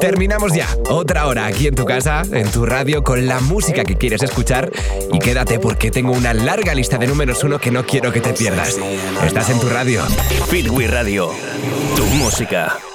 Terminamos ya. Otra hora aquí en tu casa, en tu radio, con la música que quieres escuchar. Y quédate porque tengo una larga lista de números 1 que no quiero que te pierdas. Estás en tu radio. Fitwi Radio. Tu música.